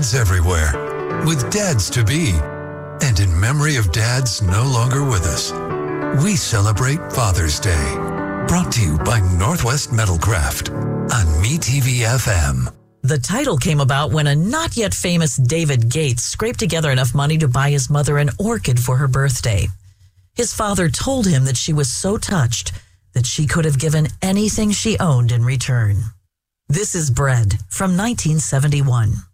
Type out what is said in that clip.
dads everywhere, with dads-to-be. And in memory of dads no longer with us, we celebrate Father's Day. Brought to you by Northwest Metalcraft on MeTV FM. The title came about when a not yet famous David Gates scraped together enough money to buy his mother an orchid for her birthday. His father told him that she was so touched that she could have given anything she owned in return. This is Bread from 1971.